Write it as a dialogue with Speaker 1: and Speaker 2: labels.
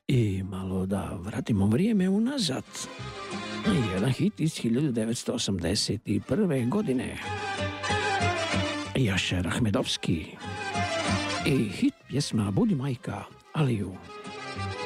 Speaker 1: I malo da vratimo vrijeme unazad. Jedan hit iz 1981. godine. Jašer Ahmedovski. I hit pjesma Budi majka, Aliju.